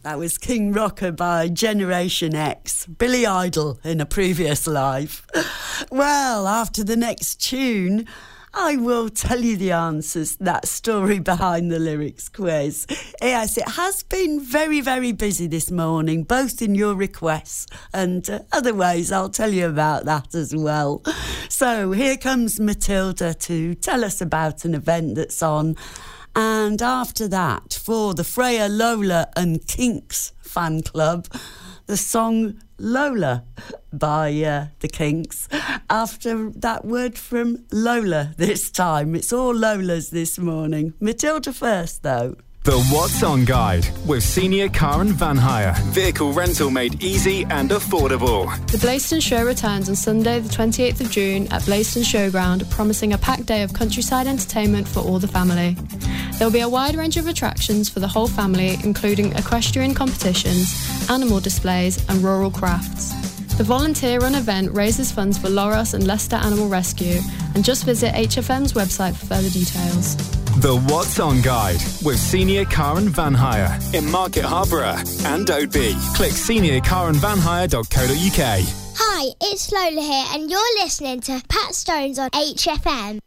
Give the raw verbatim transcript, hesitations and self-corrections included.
That was King Rocker by Generation X, Billy Idol in a previous life. Well, after the next tune, I will tell you the answers, that story behind the lyrics quiz. Yes, it has been very, very busy this morning, both in your requests and uh, other ways. I'll tell you about that as well. So here comes Matilda to tell us about an event that's on. And after that, for the Freya, Lola and Kinks fan club, the song Lola by uh, the Kinks. After that word from Lola this time. It's all Lolas this morning. Matilda first, though. The What's On Guide with Senior Car and Van Hire. Vehicle rental made easy and affordable. The Blaisdon Show returns on Sunday the twenty-eighth of June at Blaisdon Showground, promising a packed day of countryside entertainment for all the family. There will be a wide range of attractions for the whole family, including equestrian competitions, animal displays and rural crafts. The volunteer-run event raises funds for Loros and Leicester Animal Rescue, and just visit H F M's website for further details. The What's On Guide with Senior Car and Van Hire in Market Harborough and Oadby. Click senior car and van hire dot co dot uk. Hi, it's Lola here and you're listening to Pat Stones on H F M.